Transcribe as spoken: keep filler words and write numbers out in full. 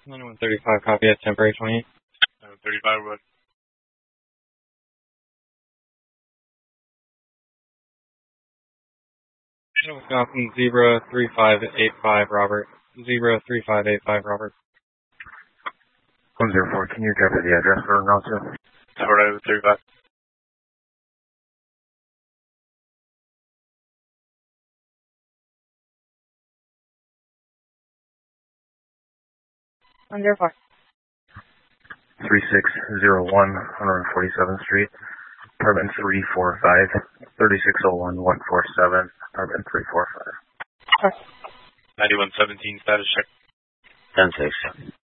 ninety-one thirty-five, copy at temporary twenty-eight. ninety-one thirty-five, Robert. Wisconsin, zero three five eight five, Robert. zero three five eight five, Robert. one zero four, can you cover the address for route two? Tower thirty-five. one zero four. three six zero one, one forty-seventh Street, apartment three four five, thirty-six oh one, one four seven, apartment three four five. ninety-one seventeen, status check. ten six.